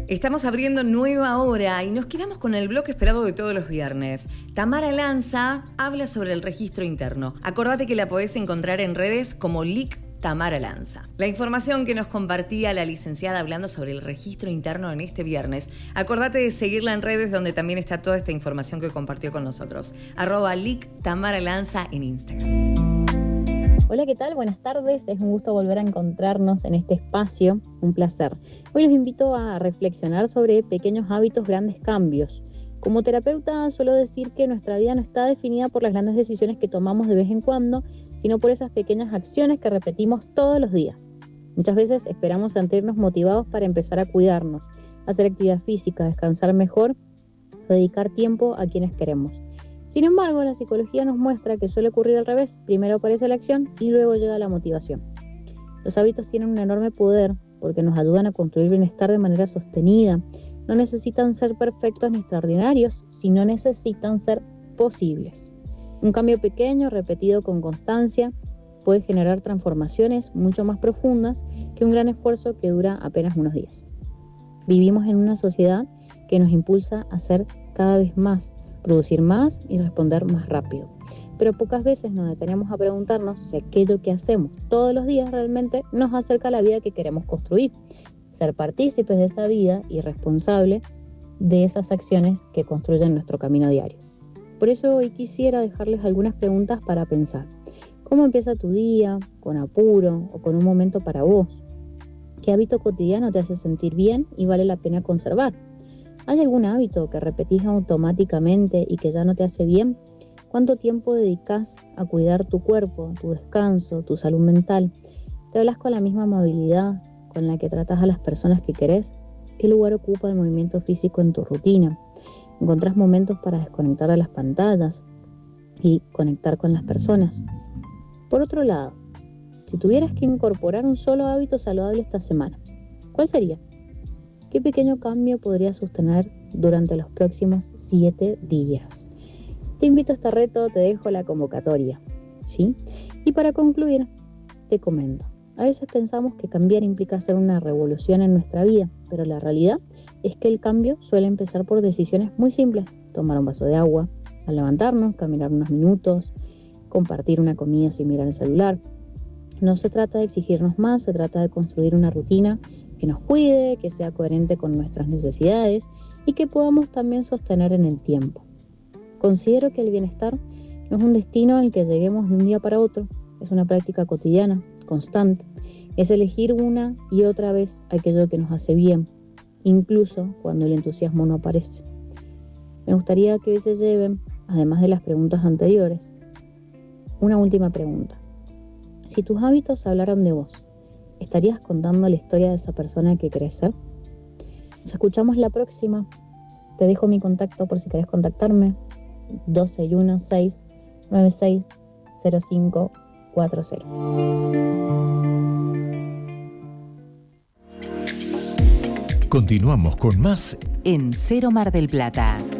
Estamos abriendo nueva hora y nos quedamos con el bloque esperado de todos los viernes. Tamara Lanza habla sobre el registro interno. Acordate que la podés encontrar en redes como LIC Tamara Lanza. La información que nos compartía la licenciada hablando sobre el registro interno en este viernes, acordate de seguirla en redes donde también está toda esta información que compartió con nosotros. @LIC Tamara Lanza en Instagram. Hola, ¿qué tal? Buenas tardes. Es un gusto volver a encontrarnos en este espacio. Un placer. Hoy los invito a reflexionar sobre pequeños hábitos, grandes cambios. Como terapeuta suelo decir que nuestra vida no está definida por las grandes decisiones que tomamos de vez en cuando, sino por esas pequeñas acciones que repetimos todos los días. Muchas veces esperamos sentirnos motivados para empezar a cuidarnos, hacer actividad física, descansar mejor o dedicar tiempo a quienes queremos. Sin embargo, la psicología nos muestra que suele ocurrir al revés. Primero aparece la acción y luego llega la motivación. Los hábitos tienen un enorme poder porque nos ayudan a construir bienestar de manera sostenida. No necesitan ser perfectos ni extraordinarios, sino necesitan ser posibles. Un cambio pequeño, repetido con constancia, puede generar transformaciones mucho más profundas que un gran esfuerzo que dura apenas unos días. Vivimos en una sociedad que nos impulsa a hacer cada vez más, producir más y responder más rápido. Pero pocas veces nos detenemos a preguntarnos si aquello que hacemos todos los días realmente nos acerca a la vida que queremos construir. Ser partícipes de esa vida y responsable de esas acciones que construyen nuestro camino diario. Por eso hoy quisiera dejarles algunas preguntas para pensar. ¿Cómo empieza tu día? ¿Con apuro o con un momento para vos? ¿Qué hábito cotidiano te hace sentir bien y vale la pena conservar? ¿Hay algún hábito que repetís automáticamente y que ya no te hace bien? ¿Cuánto tiempo dedicas a cuidar tu cuerpo, tu descanso, tu salud mental? ¿Te hablas con la misma amabilidad con la que tratas a las personas que querés? ¿Qué lugar ocupa el movimiento físico en tu rutina? ¿Encontrás momentos para desconectar de las pantallas y conectar con las personas? Por otro lado, si tuvieras que incorporar un solo hábito saludable esta semana, ¿cuál sería? ¿Qué pequeño cambio podrías sostener durante los próximos 7 días? Te invito a este reto, te dejo la convocatoria, ¿sí? Y para concluir, te comento. A veces pensamos que cambiar implica hacer una revolución en nuestra vida, pero la realidad es que el cambio suele empezar por decisiones muy simples. Tomar un vaso de agua, al levantarnos, caminar unos minutos, compartir una comida sin mirar el celular. No se trata de exigirnos más, se trata de construir una rutina que nos cuide, que sea coherente con nuestras necesidades y que podamos también sostener en el tiempo. Considero que el bienestar no es un destino al que lleguemos de un día para otro, es una práctica cotidiana, constante. Es elegir una y otra vez aquello que nos hace bien, incluso cuando el entusiasmo no aparece. Me gustaría que hoy se lleven, además de las preguntas anteriores, una última pregunta. Si tus hábitos hablaran de vos, ¿estarías contando la historia de esa persona que querés ser? Nos escuchamos la próxima. Te dejo mi contacto por si querés contactarme. 261-696-0540. Continuamos con más en Cero Mar del Plata.